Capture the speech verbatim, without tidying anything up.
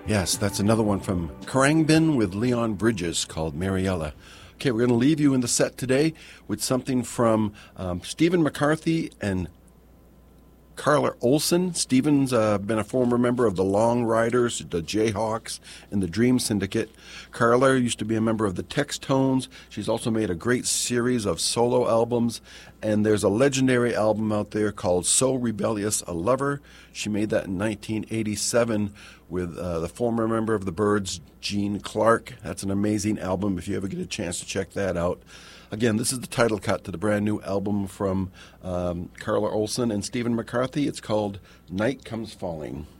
Yes, that's another one from Khruangbin with Leon Bridges called Mariella. Okay, we're going to leave you in the set today with something from um, Stephen McCarthy and Carla Olson. Stephen's uh, been a former member of the Long Riders, the Jayhawks, and the Dream Syndicate. Carla used to be a member of the Textones. She's also made a great series of solo albums, and there's a legendary album out there called So Rebellious a Lover. She made that in nineteen eighty-seven with uh, the former member of the Byrds, Gene Clark. That's an amazing album if you ever get a chance to check that out. Again, this is the title cut to the brand new album from um, Carla Olson and Stephen McCarthy. It's called Night Comes Falling.